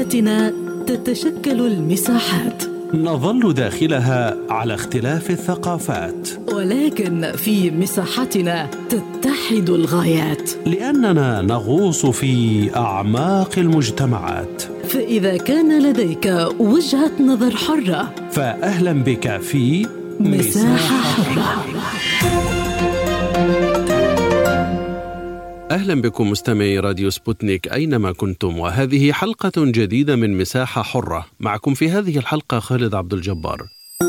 حياتنا تتشكل المساحات، نظل داخلها على اختلاف الثقافات، ولكن في مساحتنا تتحد الغايات، لأننا نغوص في أعماق المجتمعات. فإذا كان لديك وجهة نظر حرة، فأهلا بك في مساحة حرة. أهلا بكم مستمعي راديو سبوتنيك أينما كنتم، وهذه حلقة جديدة من مساحة حرة. معكم في هذه الحلقة خالد عبد الجبار.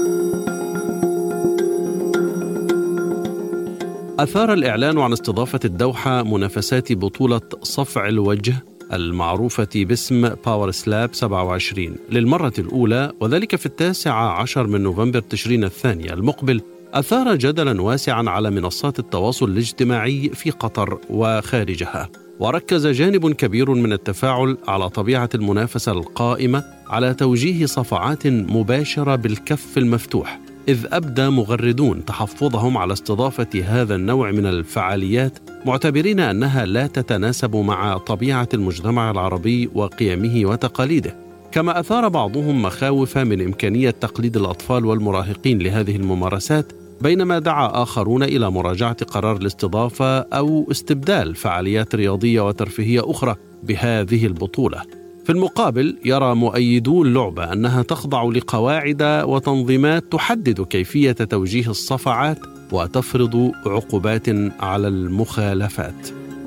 أثار الإعلان عن استضافة الدوحة منافسات بطولة صفع الوجه المعروفة باسم باور سلاب 27 للمرة الأولى، وذلك في 19 من نوفمبر تشرين الثاني المقبل، أثار جدلا واسعا على منصات التواصل الاجتماعي في قطر وخارجها، وركز جانب كبير من التفاعل على طبيعة المنافسة القائمة على توجيه صفعات مباشرة بالكف المفتوح، إذ أبدى مغردون تحفظهم على استضافة هذا النوع من الفعاليات، معتبرين أنها لا تتناسب مع طبيعة المجتمع العربي وقيمه وتقاليده. كما أثار بعضهم مخاوف من إمكانية تقليد الأطفال والمراهقين لهذه الممارسات، بينما دعا آخرون إلى مراجعة قرار الاستضافة أو استبدال فعاليات رياضية وترفيهية أخرى بهذه البطولة. في المقابل يرى مؤيدو اللعبة أنها تخضع لقواعد وتنظيمات تحدد كيفية توجيه الصفعات وتفرض عقوبات على المخالفات.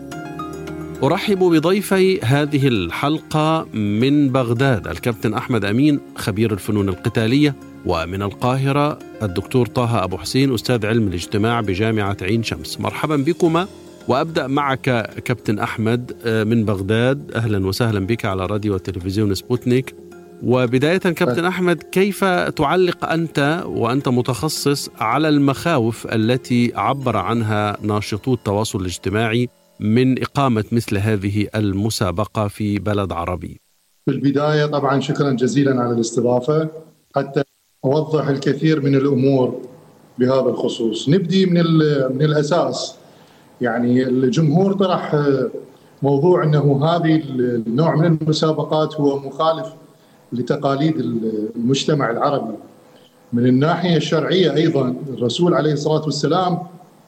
أرحب بضيفي هذه الحلقة من بغداد الكابتن أحمد أمين خبير الفنون القتالية، ومن القاهرة الدكتور طه أبو حسين أستاذ علم الاجتماع بجامعة عين شمس. مرحبا بكما، وأبدأ معك كابتن أحمد من بغداد. أهلا وسهلا بك على راديو وتلفزيون سبوتنيك. وبداية كابتن أحمد، كيف تعلق أنت وأنت متخصص على المخاوف التي عبر عنها ناشطو التواصل الاجتماعي من إقامة مثل هذه المسابقة في بلد عربي؟ في البداية طبعا شكرا جزيلا على الاستضافة حتى أوضح الكثير من الأمور بهذا الخصوص. نبدي من الأساس. يعني الجمهور طرح موضوع أنه هذه النوع من المسابقات هو مخالف لتقاليد المجتمع العربي. من الناحية الشرعية أيضا الرسول عليه الصلاة والسلام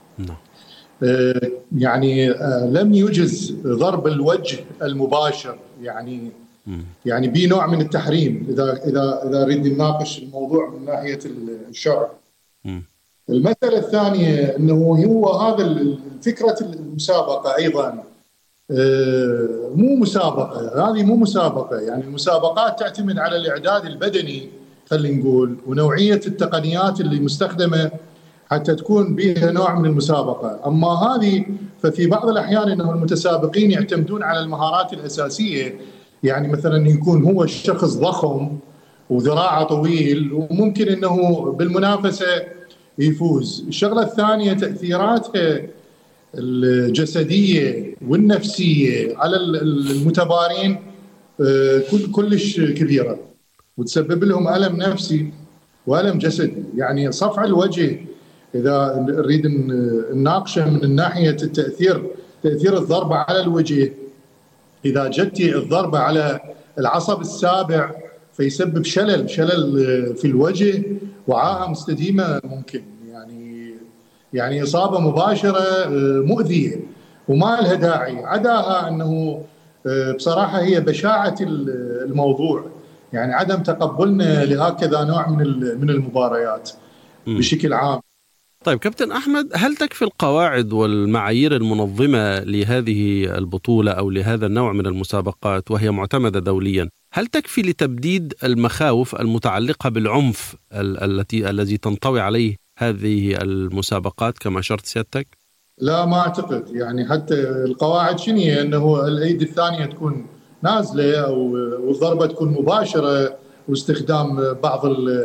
يعني لم يجز ضرب الوجه المباشر، يعني به نوع من التحريم اذا نريد نناقش الموضوع من ناحيه الشرع. المساله الثانيه انه هو هذا فكره المسابقه ايضا مو مسابقه، هذه مو مسابقه. يعني المسابقات تعتمد على الاعداد البدني خلينا نقول، ونوعيه التقنيات اللي مستخدمه حتى تكون بها نوع من المسابقة. أما هذه ففي بعض الأحيان أنه المتسابقين يعتمدون على المهارات الأساسية، يعني مثلا يكون هو الشخص ضخم وذراعه طويل وممكن أنه بالمنافسة يفوز. الشغلة الثانية تأثيراتها الجسدية والنفسية على المتبارين كلش كبيرة، وتسبب لهم ألم نفسي وألم جسدي. يعني صفع الوجه إذا نريد نناقشه من ناحية تأثير الضربة على الوجه، إذا جت الضربة على العصب السابع فيسبب شلل في الوجه وعاهة مستديمة ممكن، يعني إصابة مباشرة مؤذية وما لها داعي. عداها أنه بصراحة هي بشاعة الموضوع، يعني عدم تقبلنا لهكذا نوع من المباريات بشكل عام. طيب كابتن أحمد، هل تكفي القواعد والمعايير المنظمة لهذه البطولة أو لهذا النوع من المسابقات وهي معتمدة دوليا، هل تكفي لتبديد المخاوف المتعلقة بالعنف الذي تنطوي عليه هذه المسابقات كما أشرت سيادتك؟ لا ما أعتقد. يعني حتى القواعد شنو هي؟ أنه الأيدي الثانية تكون نازلة أو الضربة تكون مباشرة واستخدام بعض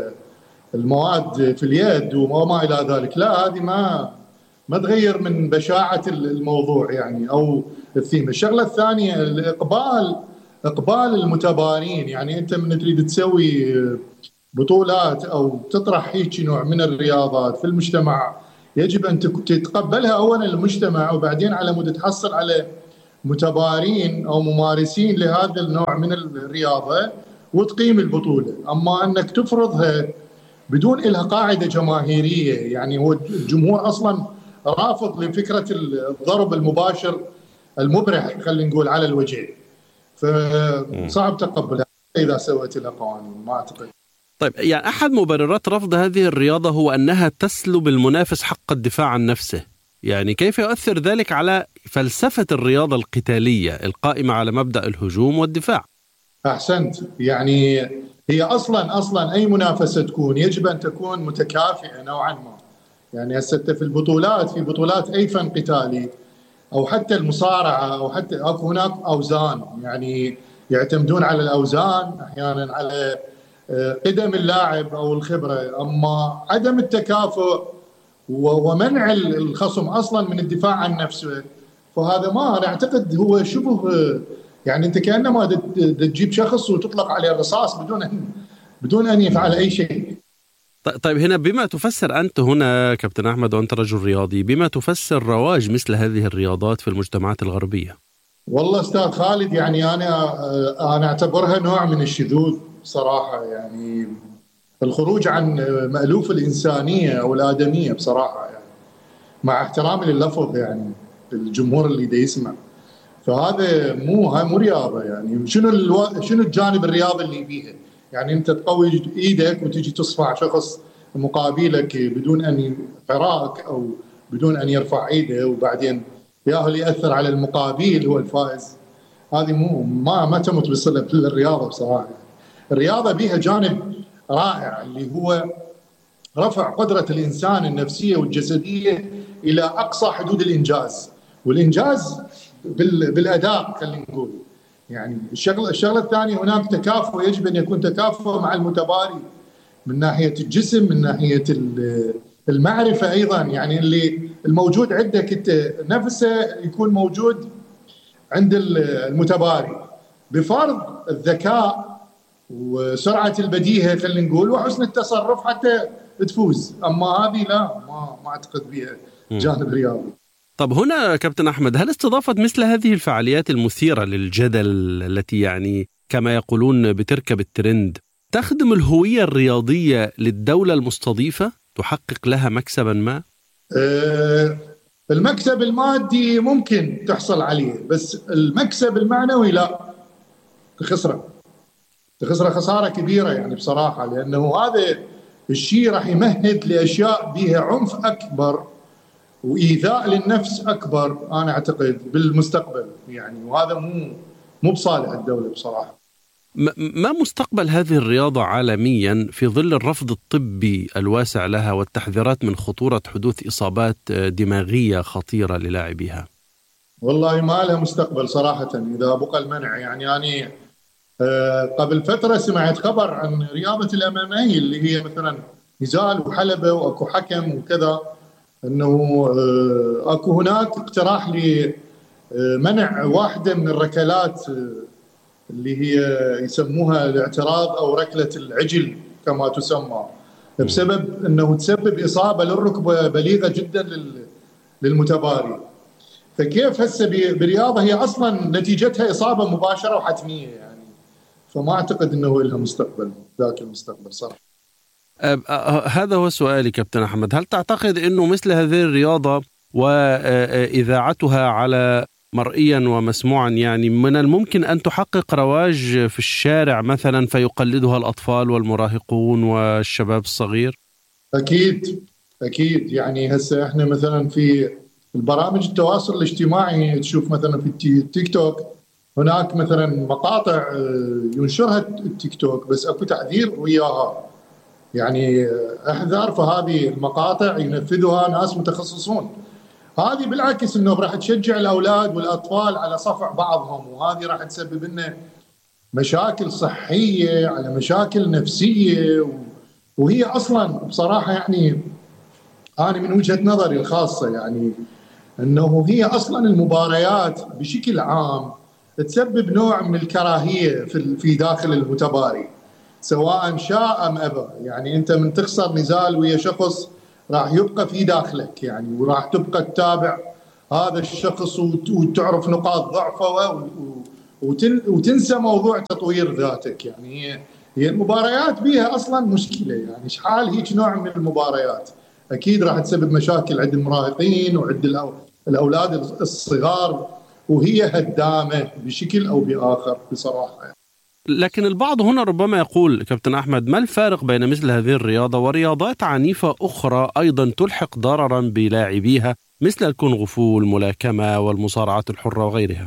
المواد في اليد وما إلى ذلك. لا، هذه ما تغير من بشاعة الموضوع يعني أو الثيم. الشغلة الثانية إقبال المتبارين. يعني أنت من تريد تسوي بطولات أو تطرح هيك نوع من الرياضات في المجتمع، يجب أن تتقبلها أولا المجتمع، وبعدين على مود تحصل على متبارين أو ممارسين لهذا النوع من الرياضة وتقيم البطولة. أما أنك تفرضها بدون إلها قاعدة جماهيرية، يعني هو الجمهور أصلا رافض لفكرة الضرب المباشر المبرح خلينا نقول على الوجه، فصعب تقبلها إذا سويت لها قوانين، ما أعتقد. طيب، يعني أحد مبررات رفض هذه الرياضة هو أنها تسلب المنافس حق الدفاع عن نفسه، يعني كيف يؤثر ذلك على فلسفة الرياضة القتالية القائمة على مبدأ الهجوم والدفاع؟ أحسنت، يعني هي أصلا أي منافسة تكون يجب أن تكون متكافئة نوعا ما. يعني هسه في بطولات أي فن قتالي أو حتى المصارعة أو حتى أكو هناك أوزان، يعني يعتمدون على الأوزان أحيانا على قدم اللاعب أو الخبرة. أما عدم التكافؤ ومنع الخصم أصلا من الدفاع عن نفسه، فهذا ما أنا أعتقد هو شبه، يعني أنت كأنما تجيب شخص وتطلق عليه الرصاص بدون أن يفعل أي شيء. طيب، هنا بما تفسر أنت هنا كابتن أحمد وأنت رجل رياضي، بما تفسر رواج مثل هذه الرياضات في المجتمعات الغربية؟ والله أستاذ خالد، يعني أنا أعتبرها نوع من الشذوذ صراحة، يعني الخروج عن مألوف الإنسانية أو الآدمية بصراحة، يعني مع احترامي لللفظ يعني الجمهور اللي دا يسمع، فهذا مو رياضة. يعني شنو الجانب الرياضي اللي بيها؟ يعني أنت تقوي إيدك وتجي تصفع شخص مقابلك بدون أن حراك أو بدون أن يرفع إيده، وبعدين ياهل يأثر على المقابل هو الفائز. هذه ما تمت بصلة للرياضة بصراحة. الرياضة بيها جانب رائع اللي هو رفع قدرة الإنسان النفسية والجسدية إلى أقصى حدود الإنجاز، والإنجاز بالأداء خلينا نقول. يعني الشغلة الثانية هناك تكافؤ، يجب أن يكون تكافؤ مع المتباري من ناحية الجسم، من ناحية المعرفة أيضا. يعني اللي الموجود عندك أنت نفسه يكون موجود عند المتباري بفرض الذكاء وسرعة البديهة خلينا نقول وحسن التصرف حتى تفوز. أما هذه لا، ما أعتقد بها جانب رياضي. طب هنا كابتن أحمد، هل استضافت مثل هذه الفعاليات المثيرة للجدل التي يعني كما يقولون بتركب الترند تخدم الهوية الرياضية للدولة المستضيفة، تحقق لها مكسبا ما؟ المكسب المادي ممكن تحصل عليه، بس المكسب المعنوي لا، تخسره خسارة كبيرة يعني بصراحة، لأنه هذا الشيء راح يمهد لأشياء بها عنف أكبر وإيذاء للنفس أكبر أنا أعتقد بالمستقبل، يعني وهذا مو بصالح الدولة بصراحة. ما مستقبل هذه الرياضة عالميا في ظل الرفض الطبي الواسع لها والتحذيرات من خطورة حدوث إصابات دماغية خطيرة للاعبيها؟ والله ما لها مستقبل صراحة إذا بقى المنع. يعني أنا قبل فترة سمعت خبر عن رياضة الأمامية اللي هي مثلا نزال وحلبة وأكو حكم وكذا، أنه أكو هناك اقتراح لمنع واحدة من الركلات اللي هي يسموها الاعتراض أو ركلة العجل كما تسمى، بسبب أنه تسبب إصابة للركبة بليغة جدا للمتباري. فكيف هسه برياضة هي أصلا نتيجتها إصابة مباشرة وحتمية، يعني فما أعتقد أنه لها مستقبل ذاك المستقبل صراحة. هذا هو سؤالي كابتن أحمد، هل تعتقد أنه مثل هذه الرياضة وإذاعتها على مرئيا ومسموعا يعني من الممكن أن تحقق رواج في الشارع مثلا فيقلدها الأطفال والمراهقون والشباب الصغير؟ أكيد يعني هسه إحنا مثلا في البرامج التواصل الاجتماعي تشوف مثلا في التيك توك هناك مثلا مقاطع ينشرها التيك توك بس أكو تعذير وياها، يعني احذر، فهذه المقاطع ينفذها ناس متخصصون. هذه بالعكس انه راح تشجع الاولاد والاطفال على صفع بعضهم، وهذه راح تسبب لنا مشاكل صحيه على مشاكل نفسيه، وهي اصلا بصراحه يعني انا من وجهه نظري الخاصه يعني انه هي اصلا المباريات بشكل عام تسبب نوع من الكراهيه في داخل المتباري سواء شاء ام ابى. يعني انت من تخسر نزال ويا شخص راح يبقى في داخلك يعني، وراح تبقى تتابع هذا الشخص وتعرف نقاط ضعفه وتنسى موضوع تطوير ذاتك. يعني هي المباريات بيها اصلا مشكله، يعني شحال هيك نوع من المباريات اكيد راح تسبب مشاكل عند المراهقين وعند الاولاد الصغار، وهي هدامه بشكل او باخر بصراحه. لكن البعض هنا ربما يقول كابتن أحمد، ما الفارق بين مثل هذه الرياضة ورياضات عنيفة أخرى أيضا تلحق ضررا بلاعبيها مثل الكونغ فو والملاكمة والمصارعات الحرة وغيرها؟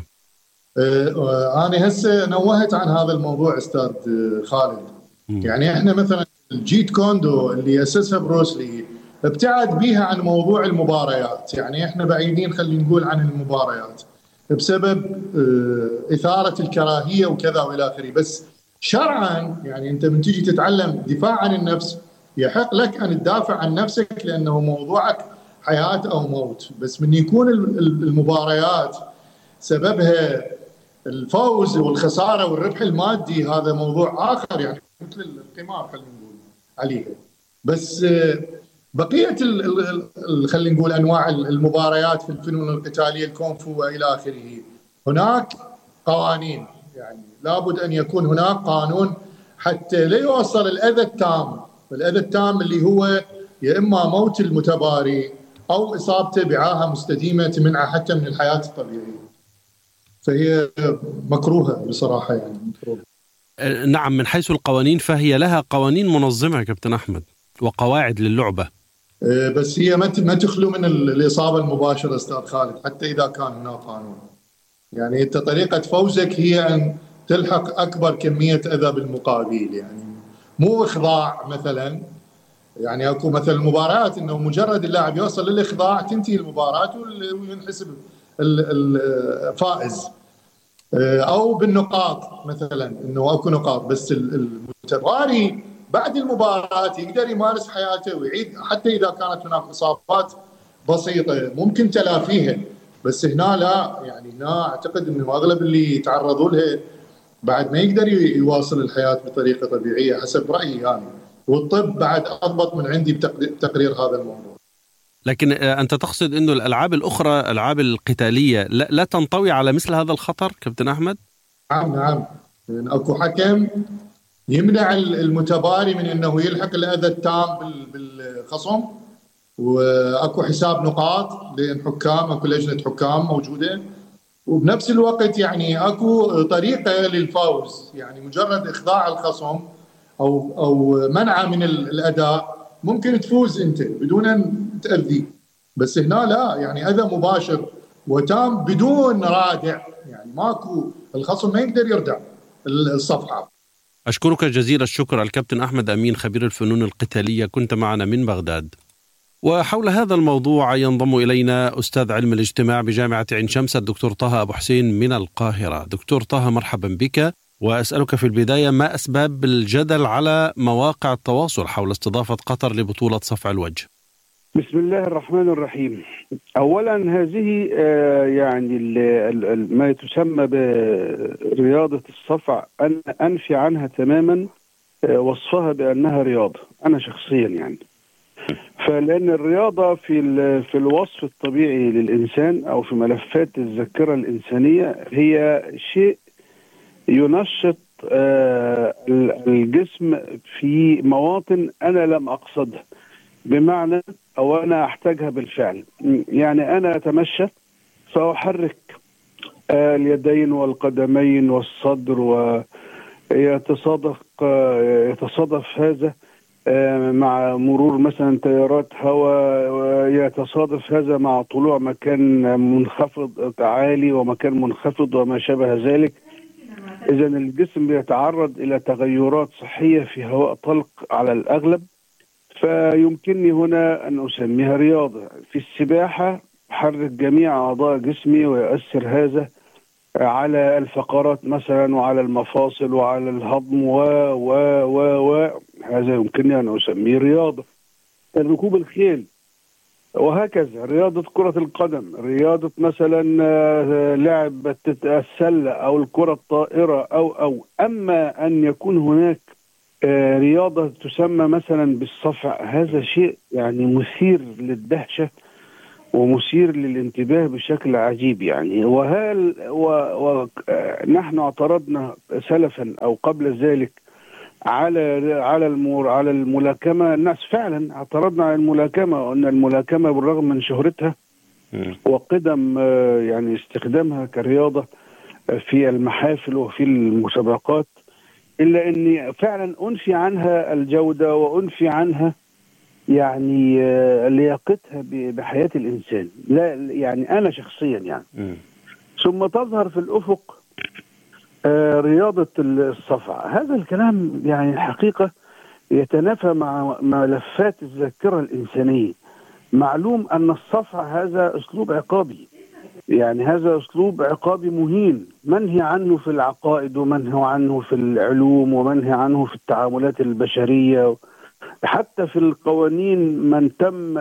أنا هسه نوهت عن هذا الموضوع أستاذ خالد. يعني إحنا مثلا الجيت كوندو اللي أسسها بروسلي ابتعد بيها عن موضوع المباريات. يعني إحنا بعيدين خلينا نقول عن المباريات بسبب إثارة الكراهية وكذا وإلى آخره. بس شرعا يعني أنت من تيجي تتعلم دفاع عن النفس يحق لك أن تدافع عن نفسك لأنه موضوعك حياة أو موت. بس من يكون المباريات سببها الفوز والخسارة والربح المادي هذا موضوع آخر، يعني مثل القمار خلينا نقول عليها. بس بقية خلينا نقول أنواع المباريات في الفنون القتالية الكونغ فو وإلى آخره هناك قوانين، يعني لابد أن يكون هناك قانون حتى لا يوصل الأذى التام. الأذى التام اللي هو يا إما موت المتباري أو إصابته بعاهة مستديمة تمنعه حتى من الحياة الطبيعية. فهي مكروهة بصراحة، يعني مكروهة. نعم، من حيث القوانين فهي لها قوانين منظمة كابتن أحمد وقواعد للعبة، بس هي ما تخلو من الإصابة المباشرة أستاذ خالد حتى إذا كان هناك قانون. يعني أنت طريقة فوزك هي أن تلحق أكبر كمية أذى بالمقابل، يعني مو إخضاع مثلا. يعني أكو مثل المباريات أنه مجرد اللاعب يوصل للإخضاع تنتهي المباراة وينحسب الفائز، أو بالنقاط مثلا أنه أكو نقاط. بس المتباري بعد المباراة يقدر يمارس حياته ويعيد حتى إذا كانت هناك إصابات بسيطة ممكن تلافيها. بس هنا لا، يعني هنا أعتقد أنه أغلب اللي يتعرضوا لها بعد ما يقدر يواصل الحياة بطريقة طبيعية حسب رأيي يعني. والطب بعد أضبط من عندي بتقرير هذا الموضوع. لكن أنت تقصد أنه الألعاب الأخرى الألعاب القتالية لا تنطوي على مثل هذا الخطر كابتن أحمد؟ نعم يعني أكو حكم يمنع المتباري من أنه يلحق الأذى التام بالخصم، وأكو حساب نقاط لين حكام، أكو لجنة حكام موجودة، وبنفس الوقت يعني أكو طريقة للفوز. يعني مجرد إخضاع الخصم أو منعه من الأداء ممكن تفوز أنت بدون أن تأذيه. بس هنا لا، يعني أذى مباشر وتام بدون رادع، يعني ماكو، الخصم ما يقدر يردع الصفحة. أشكرك جزيل الشكر الكابتن أحمد أمين خبير الفنون القتالية، كنت معنا من بغداد. وحول هذا الموضوع ينضم إلينا أستاذ علم الاجتماع بجامعة عين شمس الدكتور طه أبو حسين من القاهرة. دكتور طه مرحبا بك، وأسألك في البداية ما أسباب الجدل على مواقع التواصل حول استضافة قطر لبطولة صفع الوجه؟ بسم الله الرحمن الرحيم. أولا هذه يعني ما تسمى برياضة الصفع أنا أنفي عنها تماما وصفها بأنها رياضة أنا شخصيا، يعني فلأن الرياضة في الوصف الطبيعي للإنسان أو في ملفات الذاكرة الإنسانية هي شيء ينشط الجسم في مواطن أنا لم أقصدها، بمعنى أو أنا أحتاجها بالفعل. يعني أنا أتمشى فأحرك اليدين والقدمين والصدر، ويتصادف هذا مع مرور مثلا تيارات هواء، يتصادف هذا مع طلوع مكان منخفض عالي ومكان منخفض وما شابه ذلك. إذا الجسم بيتعرض إلى تغيرات صحية في هواء طلق على الأغلب، فيمكنني هنا أن أسميها رياضة. في السباحة أحرك جميع أعضاء جسمي ويؤثر هذا على الفقرات مثلا وعلى المفاصل وعلى الهضم و هذا يمكنني أن أسميه رياضة. ركوب الخيل وهكذا، رياضة كرة القدم، رياضة مثلا لعبة السلة أو الكرة الطائرة أو أما أن يكون هناك رياضة تسمى مثلا بالصفع، هذا شيء يعني مثير للدهشة ومثير للانتباه بشكل عجيب يعني. نحن اعترضنا سلفا أو قبل ذلك على الملاكمة. الناس فعلا اعترضنا على الملاكمة، وأن الملاكمة بالرغم من شهرتها وقدم يعني استخدامها كرياضة في المحافل وفي المسابقات، إلا أني فعلا أنفي عنها الجودة وأنفي عنها يعني لياقتها بحياة الإنسان. لا يعني أنا شخصيا يعني. ثم تظهر في الأفق رياضة الصفع. هذا الكلام يعني الحقيقة يتنافى مع ملفات الذاكرة الإنسانية. معلوم أن الصفع هذا أسلوب عقابي، يعني هذا أسلوب عقابي مهين، منهي عنه في العقائد ومنهي عنه في العلوم ومنهي عنه في التعاملات البشرية، حتى في القوانين من تم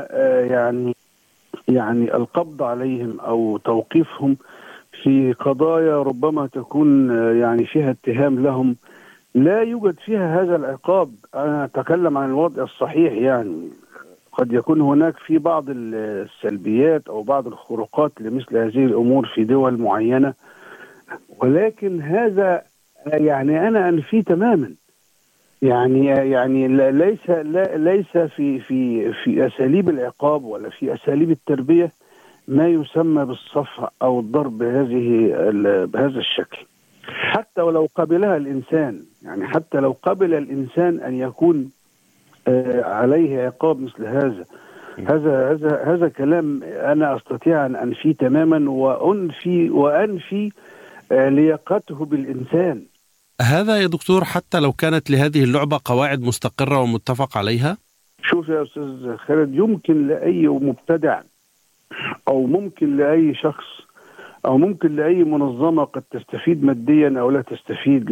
يعني القبض عليهم أو توقيفهم في قضايا ربما تكون يعني فيها اتهام لهم، لا يوجد فيها هذا العقاب. أنا أتكلم عن الوضع الصحيح، يعني قد يكون هناك في بعض السلبيات أو بعض الخروقات لمثل هذه الأمور في دول معينة، ولكن هذا يعني أنا أنفيه تماما. يعني ليس في أساليب العقاب ولا في أساليب التربية ما يسمى بالصفع أو الضرب بهذا الشكل، حتى ولو قبلها الإنسان. يعني حتى لو قبل الإنسان أن يكون عليه عقاب مثل هذا كلام أنا أستطيع أن أنفيه تماما، وأنفي لياقته بالإنسان. هذا يا دكتور حتى لو كانت لهذه اللعبة قواعد مستقرة ومتفق عليها؟ شوف يا أستاذ خالد، يمكن لأي مبتدع أو ممكن لأي شخص أو ممكن لأي منظمة قد تستفيد ماديا أو لا تستفيد،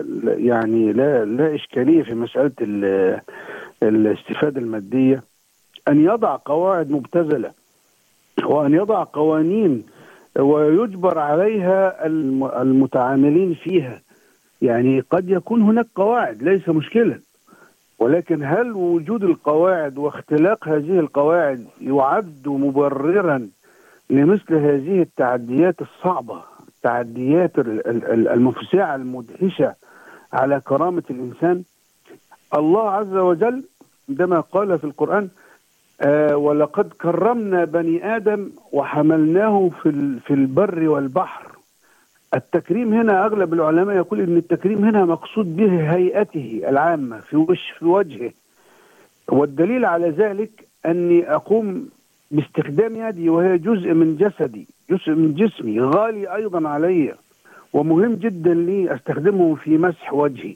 لا إشكالية في مسألة الاستفادة المادية، أن يضع قواعد مبتذلة وأن يضع قوانين ويجبر عليها المتعاملين فيها. يعني قد يكون هناك قواعد ليس مشكلة، ولكن هل وجود القواعد واختلاق هذه القواعد يعد مبررا لمثل هذه التعديات الصعبة، التعديات المفزعة المدهشة على كرامة الإنسان؟ الله عز وجل عندما قال في القرآن ولقد كرمنا بني آدم وحملناه في البر والبحر. التكريم هنا أغلب العلماء يقول إن التكريم هنا مقصود به هيئته العامة في وجهه، والدليل على ذلك أني أقوم باستخدام يدي وهي جزء من جسدي، جزء من جسمي، غالي أيضا علي ومهم جدا لي أستخدمه في مسح وجهي،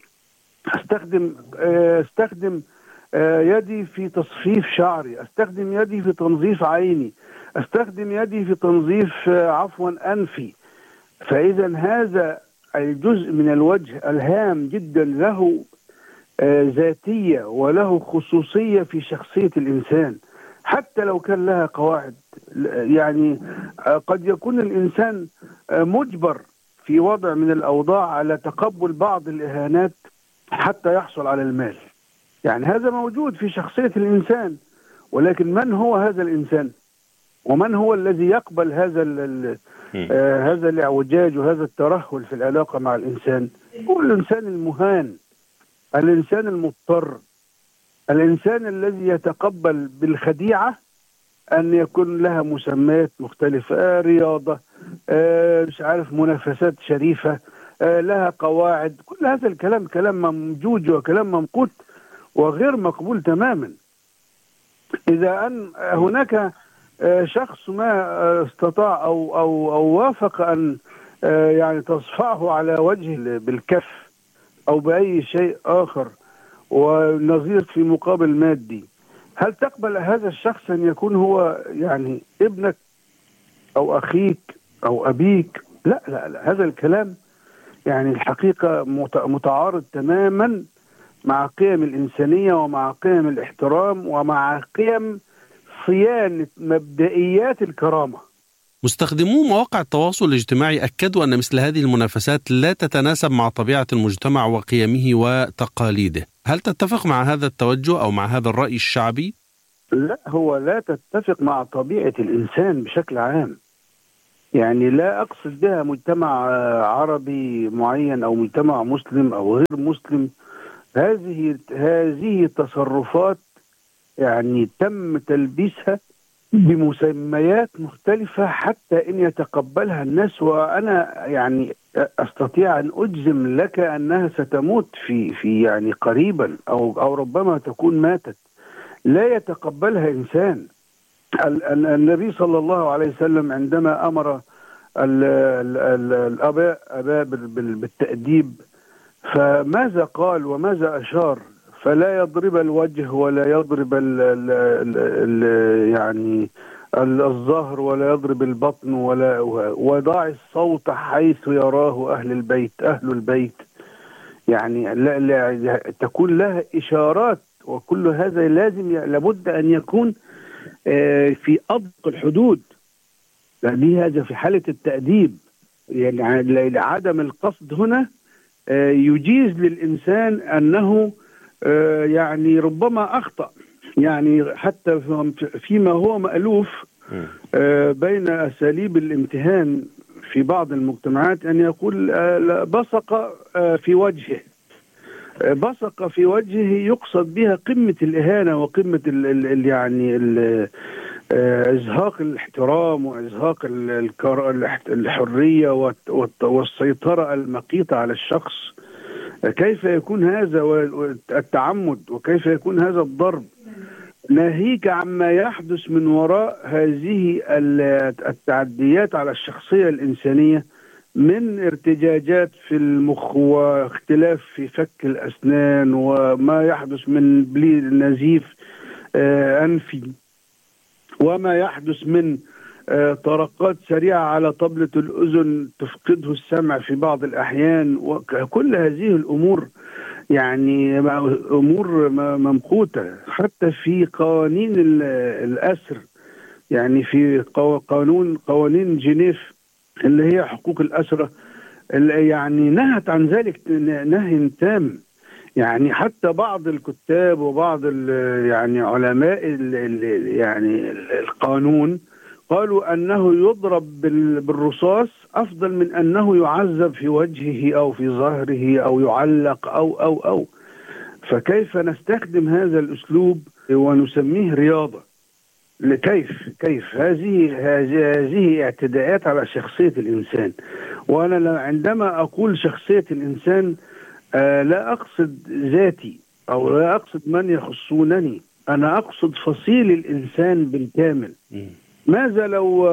أستخدم يدي في تصفيف شعري، أستخدم يدي في تنظيف عيني، أستخدم يدي في تنظيف أنفي. فإذا هذا الجزء من الوجه الهام جدا له ذاتية وله خصوصية في شخصية الإنسان، حتى لو كان لها قواعد. يعني قد يكون الإنسان مجبر في وضع من الأوضاع على تقبل بعض الإهانات حتى يحصل على المال، يعني هذا موجود في شخصية الإنسان، ولكن من هو هذا الإنسان؟ ومن هو الذي يقبل هذا الاعوجاج وهذا الترهل في العلاقة مع الإنسان؟ هو الإنسان المهان، الإنسان المضطر، الإنسان الذي يتقبل بالخديعة أن يكون لها مسميات مختلفة، رياضة، مش عارف، منافسات شريفة، لها قواعد. كل هذا الكلام كلام ممجوج وكلام ممقوت وغير مقبول تماما. إذا أن هناك شخص ما استطاع أو وافق أن يعني تصفعه على وجه بالكف أو بأي شيء آخر ونظير في مقابل مادي، هل تقبل هذا الشخص أن يكون هو يعني ابنك أو أخيك أو أبيك؟ لا لا لا، هذا الكلام يعني الحقيقة متعارض تماما مع قيم الإنسانية ومع قيم الاحترام ومع قيم صيانة مبدئيات الكرامة. مستخدمو مواقع التواصل الاجتماعي أكدوا أن مثل هذه المنافسات لا تتناسب مع طبيعة المجتمع وقيمه وتقاليده. هل تتفق مع هذا التوجه أو مع هذا الرأي الشعبي؟ لا، هو لا تتفق مع طبيعة الإنسان بشكل عام. يعني لا أقصد بها مجتمع عربي معين أو مجتمع مسلم أو غير مسلم. هذه تصرفات يعني تم تلبيسها بمسميات مختلفة حتى إن يتقبلها الناس. وأنا يعني أستطيع أن أجزم لك أنها ستموت في يعني قريبا أو ربما تكون ماتت. لا يتقبلها إنسان. النبي صلى الله عليه وسلم عندما أمر الآباء بالتأديب، فماذا قال وماذا أشار؟ فلا يضرب الوجه ولا يضرب يعني الظهر ولا يضرب البطن وضع الصوت حيث يراه أهل البيت. يعني لا تكون لها إشارات، وكل هذا لابد أن يكون في أضيق الحدود. لأن هذا في حالة التأديب، يعني عدم القصد هنا يجيز للإنسان أنه يعني ربما أخطأ، يعني حتى فيما هو مألوف بين أساليب الامتهان في بعض المجتمعات أن يقول بصق في وجهه. بصق في وجهه يقصد بها قمة الإهانة وقمة يعني إزهاق الاحترام وإزهاق الحرية والسيطرة المقيتة على الشخص. كيف يكون هذا التعمد، وكيف يكون هذا الضرب، ناهيك عما يحدث من وراء هذه التعديات على الشخصية الإنسانية من ارتجاجات في المخ واختلاف في فك الأسنان وما يحدث من نزيف أنفي وما يحدث من طرقات سريعة على طبلة الأذن تفقده السمع في بعض الأحيان. وكل هذه الأمور يعني أمور ممقوتة حتى في قوانين الأسر، يعني في قوانين جنيف اللي هي حقوق الأسرة اللي يعني نهت عن ذلك نهي تام. يعني حتى بعض الكتاب وبعض يعني علماء يعني القانون قالوا أنه يضرب بالرصاص أفضل من أنه يعذب في وجهه أو في ظهره أو يعلق أو. فكيف نستخدم هذا الأسلوب ونسميه رياضة؟ كيف هذه اعتداءات على شخصية الإنسان. وأنا عندما أقول شخصية الإنسان لا أقصد ذاتي أو لا أقصد من يخصونني، أنا أقصد فصيل الإنسان بالكامل. ماذا لو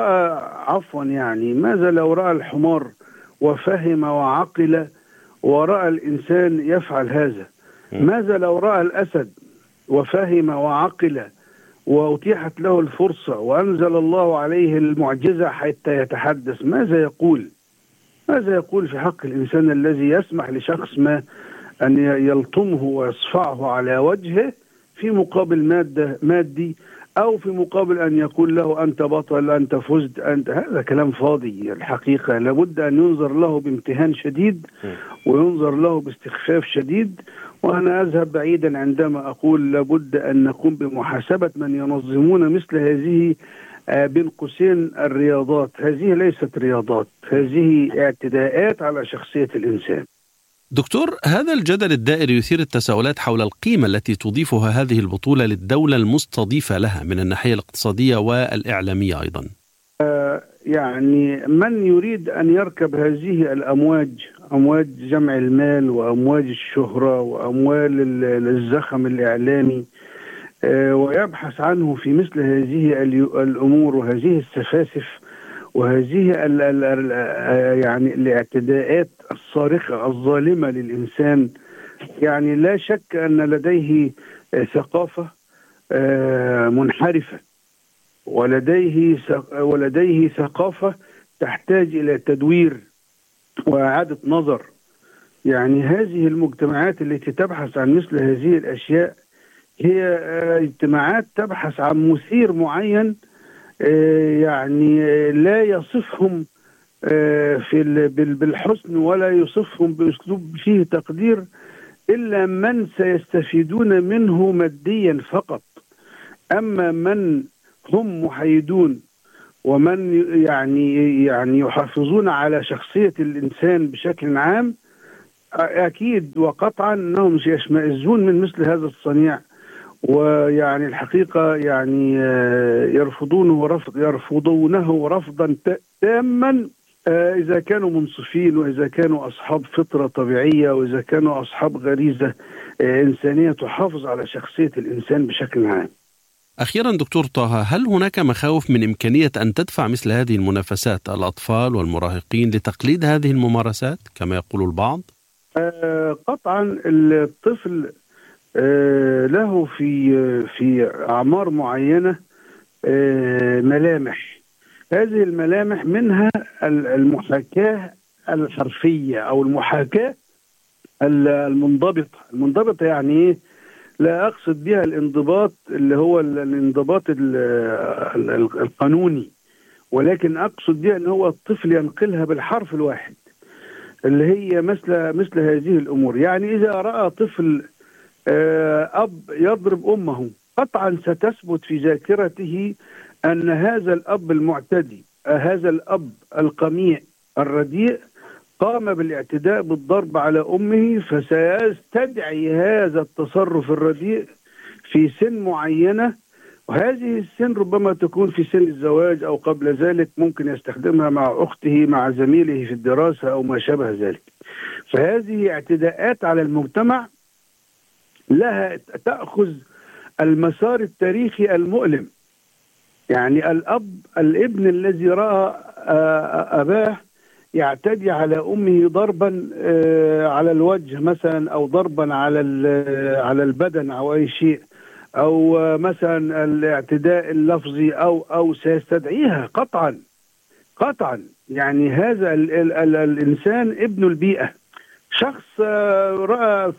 ماذا لو رأى الحمار وفهم وعقل ورأى الإنسان يفعل هذا؟ ماذا لو رأى الأسد وفهم وعقل وأتيحت له الفرصة وأنزل الله عليه المعجزة حتى يتحدث؟ ماذا يقول في حق الإنسان الذي يسمح لشخص ما أن يلطمه ويصفعه على وجهه في مقابل مادي أو في مقابل أن يقول له أنت بطل، أنت فزت، أنت؟ هذا كلام فاضي. الحقيقة لابد أن ينظر له بامتهان شديد وينظر له باستخفاف شديد. وأنا أذهب بعيدا عندما أقول لابد أن نقوم بمحاسبة من ينظمون مثل هذه بين قوسين الرياضات. هذه ليست رياضات، هذه اعتداءات على شخصية الإنسان. دكتور، هذا الجدل الدائر يثير التساؤلات حول القيمة التي تضيفها هذه البطولة للدولة المستضيفة لها من الناحية الاقتصادية والإعلامية أيضا. يعني من يريد أن يركب هذه الأمواج، أمواج جمع المال وأمواج الشهرة وأموال الزخم الإعلامي، ويبحث عنه في مثل هذه الأمور وهذه السفاسف وهذه يعني الاعتداءات الصارخة الظالمة للإنسان، يعني لا شك أن لديه ثقافة منحرفة ولديه ثقافة تحتاج إلى تدوير وإعادة نظر. يعني هذه المجتمعات التي تبحث عن مثل هذه الأشياء هي اجتماعات تبحث عن مثير معين، يعني لا يصفهم بالحسن ولا يصفهم بأسلوب فيه تقدير إلا من سيستفيدون منه ماديا فقط. أما من هم محايدون ومن يعني يحافظون على شخصية الإنسان بشكل عام، أكيد وقطعا أنهم يشمئزون من مثل هذا الصنيع، ويعني الحقيقة يعني يرفضونه رفضا تاما إذا كانوا منصفين، وإذا كانوا أصحاب فطرة طبيعية، وإذا كانوا أصحاب غريزة إنسانية تحافظ على شخصية الإنسان بشكل عام. أخيرا دكتور طه، هل هناك مخاوف من إمكانية أن تدفع مثل هذه المنافسات الأطفال والمراهقين لتقليد هذه الممارسات كما يقول البعض؟ قطعا الطفل له في أعمار معينة ملامح، هذه الملامح منها المحاكاة الحرفية أو المحاكاة المنضبطة. يعني إيه؟ لا أقصد بها الانضباط اللي هو الانضباط القانوني، ولكن أقصد بها أن هو الطفل ينقلها بالحرف الواحد، اللي هي مثل هذه الأمور. يعني إذا رأى طفل أب يضرب أمه، قطعا ستثبت في ذاكرته أن هذا الأب المعتدي، هذا الأب القميع الرديء قام بالاعتداء بالضرب على أمه، فسيستدعي هذا التصرف الرديء في سن معينة، وهذه السن ربما تكون في سن الزواج أو قبل ذلك، ممكن يستخدمها مع أخته، مع زميله في الدراسة أو ما شابه ذلك. فهذه اعتداءات على المجتمع لها تأخذ المسار التاريخي المؤلم. يعني الابن الذي رأى أباه يعتدي على أمه ضربا على الوجه مثلا، أو ضربا على البدن أو أي شيء، أو مثلا الاعتداء اللفظي أو سيستدعيها قطعا. يعني هذا الإنسان ابن البيئة، شخص رأى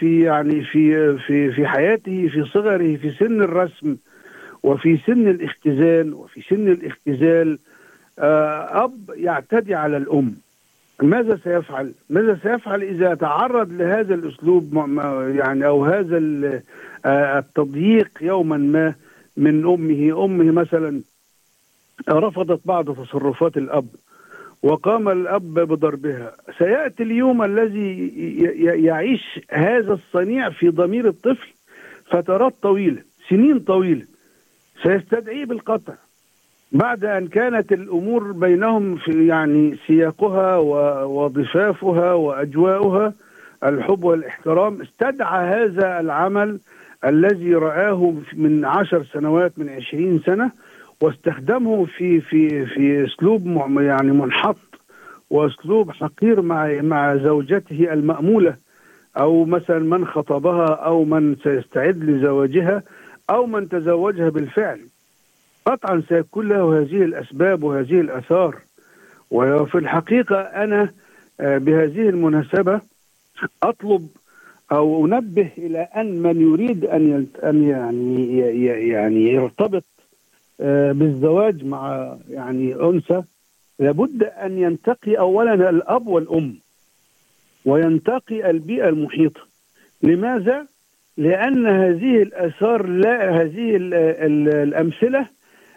في حياته، في صغره، في سن الرسم وفي سن الاختزان وفي سن الاختزال، أب يعتدي على الأم. ماذا سيفعل إذا تعرض لهذا الأسلوب يعني أو هذا التضييق يوما ما من أمه مثلا رفضت بعض تصرفات الأب وقام الأب بضربها؟ سيأتي اليوم الذي يعيش هذا الصنيع في ضمير الطفل فترات طويلة، سنين طويلة، سيستدعيه بالقطع، بعد أن كانت الأمور بينهم في يعني سياقها وضفافها وأجواؤها الحب والاحترام. استدعى هذا العمل الذي رآه من 10 سنوات، من 20 سنة، واستخدمه في أسلوب يعني منحط وأسلوب حقير مع زوجته المأمولة، أو مثلا من خطبها، أو من سيستعد لزواجها، أو من تزوجها بالفعل. قطعا سيكون له هذه الأسباب وهذه الآثار. وفي الحقيقة أنا بهذه المناسبة أطلب أو أنبه إلى أن من يريد أن يعني يرتبط بالزواج مع يعني أنثى، لابد أن ينتقي أولا الأب والأم، وينتقي البيئة المحيطة. لماذا؟ لأن هذه الآثار، لا هذه الأمثلة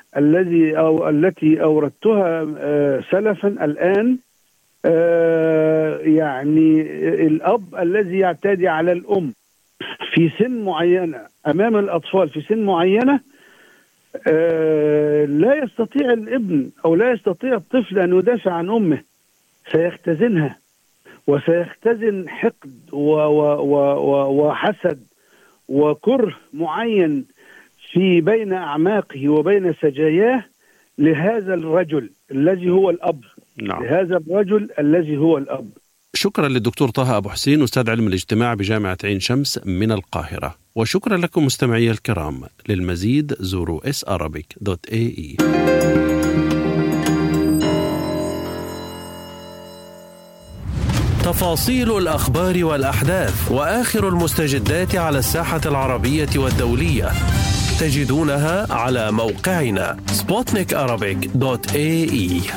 التي أوردتها سلفا الآن، يعني الأب الذي يعتدي على الأم في سن معينة أمام الأطفال في سن معينة، لا يستطيع الابن أو لا يستطيع الطفل أن يدافع عن أمه، سيختزنها، وسيختزن حقد وحسد وكره معين في بين أعماقه وبين سجاياه لهذا الرجل الذي هو الأب. نعم. لهذا الرجل الذي هو الأب. شكرا للدكتور طه أبو حسين، أستاذ علم الاجتماع بجامعة عين شمس من القاهرة. وشكرا لكم مستمعي الكرام. للمزيد زوروا sarabic.ae. تفاصيل الأخبار والأحداث وآخر المستجدات على الساحة العربية والدولية تجدونها على موقعنا sputnikarabic.ae.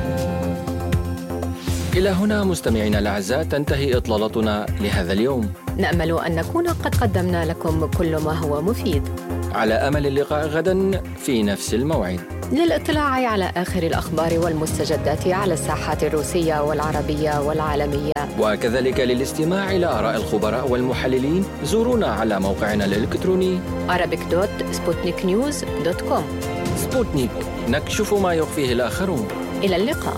إلى هنا مستمعينا الأعزاء تنتهي إطلالتنا لهذا اليوم. نأمل أن نكون قد قدمنا لكم كل ما هو مفيد. على أمل اللقاء غدا في نفس الموعد. للاطلاع على آخر الأخبار والمستجدات على الساحات الروسية والعربية والعالمية، وكذلك للاستماع إلى آراء الخبراء والمحللين، زورونا على موقعنا الإلكتروني arabic.sputniknews.com. سبوتنيك، نكشف ما يخفيه الآخرون. إلى اللقاء.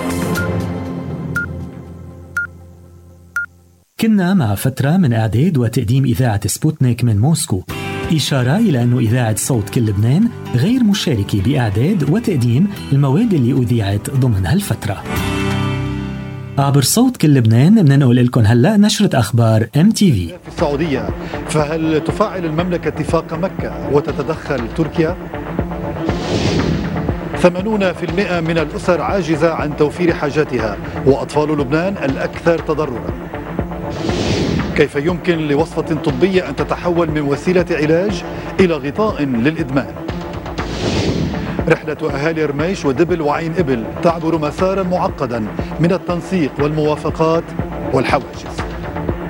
كنا مع فترة من إعداد وتقديم إذاعة سبوتنيك من موسكو، إشارة إلى أن إذاعة صوت كل لبنان غير مشاركة بإعداد وتقديم المواد اللي أذيعت ضمن هالفترة. عبر صوت كل لبنان بننقل لكم هلأ نشرة أخبار MTV. في السعودية، فهل تفعل المملكة اتفاق مكة وتتدخل تركيا؟ 80% من الأسر عاجزة عن توفير حاجاتها، وأطفال لبنان الأكثر تضرراً. كيف يمكن لوصفة طبية أن تتحول من وسيلة علاج إلى غطاء للإدمان؟ رحلة أهالي رميش ودبل وعين إبل تعبر مسارا معقدا من التنسيق والموافقات والحواجز.